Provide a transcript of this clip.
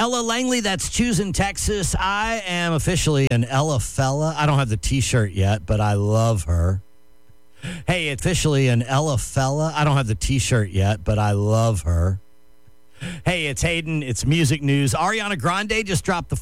Ella Langley, that's choosing Texas. I am officially an Ella fella. I don't have the T-shirt yet, but I love her. Hey, officially an Ella fella. I don't have the T-shirt yet, but I love her. Hey, it's Hayden. It's music news. Ariana Grande just dropped the